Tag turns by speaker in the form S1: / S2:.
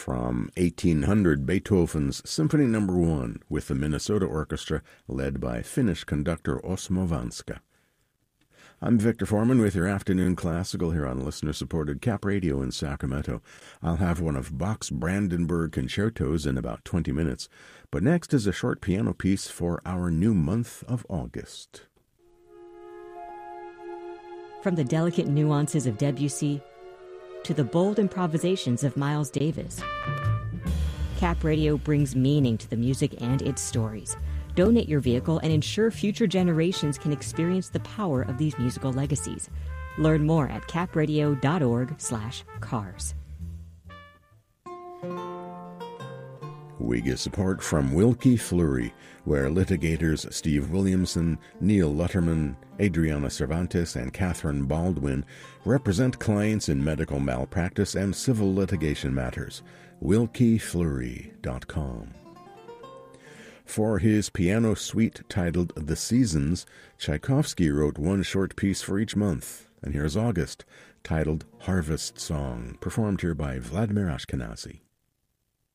S1: From 1800, Beethoven's Symphony No. 1 with the Minnesota Orchestra led by Finnish conductor Osmo Vanska. I'm Victor Foreman with your afternoon classical here on listener-supported Cap Radio in Sacramento. I'll have one of Bach's Brandenburg concertos in about 20 minutes, but next is a short piano piece for our new month of August.
S2: From the delicate nuances of Debussy to the bold improvisations of Miles Davis, Cap Radio brings meaning to the music and its stories. Donate your vehicle and ensure future generations can experience the power of these musical legacies. Learn more at capradio.org/cars.
S1: We get support from Wilkie Fleury, where litigators Steve Williamson, Neil Lutterman, Adriana Cervantes, and Catherine Baldwin represent clients in medical malpractice and civil litigation matters. WilkieFleury.com. For his piano suite titled The Seasons, Tchaikovsky wrote one short piece for each month. And here's August, titled Harvest Song, performed here by Vladimir Ashkenazy.